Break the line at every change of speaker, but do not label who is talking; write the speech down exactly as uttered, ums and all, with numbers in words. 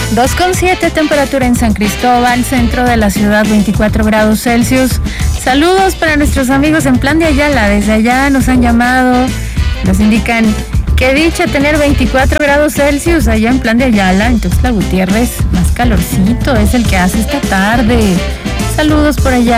dos con siete, temperatura en San Cristóbal, centro de la ciudad, veinticuatro grados Celsius. Saludos para nuestros amigos en Plan de Ayala. Desde allá nos han llamado, nos indican que dicha tener veinticuatro grados Celsius allá en Plan de Ayala, en Tuxtla Gutiérrez. Más calorcito es el que hace esta tarde. Saludos por allá.